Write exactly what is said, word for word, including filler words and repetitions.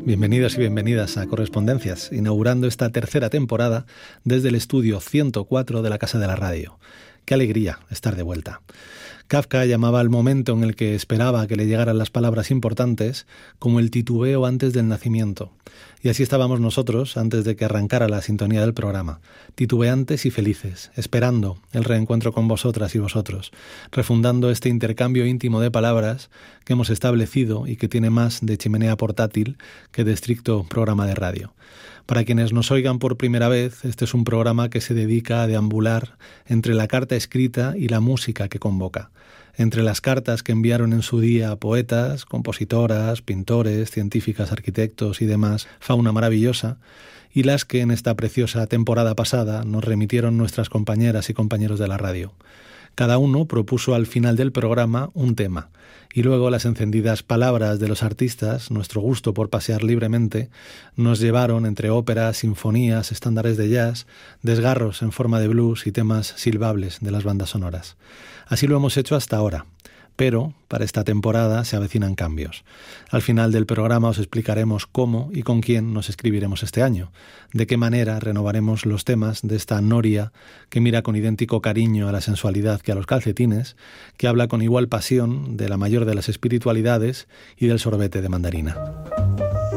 Bienvenidos y bienvenidas a Correspondencias, inaugurando esta tercera temporada desde el estudio ciento cuatro de la Casa de la Radio. ¡Qué alegría estar de vuelta! Kafka llamaba al momento en el que esperaba que le llegaran las palabras importantes como el titubeo antes del nacimiento. Y así estábamos nosotros antes de que arrancara la sintonía del programa, titubeantes y felices, esperando el reencuentro con vosotras y vosotros, refundando este intercambio íntimo de palabras que hemos establecido y que tiene más de chimenea portátil que de estricto programa de radio. Para quienes nos oigan por primera vez, este es un programa que se dedica a deambular entre la carta escrita y la música que convoca, entre las cartas que enviaron en su día poetas, compositoras, pintores, científicas, arquitectos y demás fauna maravillosa, y las que en esta preciosa temporada pasada nos remitieron nuestras compañeras y compañeros de la radio. Cada uno propuso al final del programa un tema, y luego las encendidas palabras de los artistas, nuestro gusto por pasear libremente, nos llevaron entre óperas, sinfonías, estándares de jazz, desgarros en forma de blues y temas silbables de las bandas sonoras. Así lo hemos hecho hasta ahora, pero para esta temporada se avecinan cambios. Al final del programa os explicaremos cómo y con quién nos escribiremos este año, de qué manera renovaremos los temas de esta noria que mira con idéntico cariño a la sensualidad que a los calcetines, que habla con igual pasión de la mayor de las espiritualidades y del sorbete de mandarina.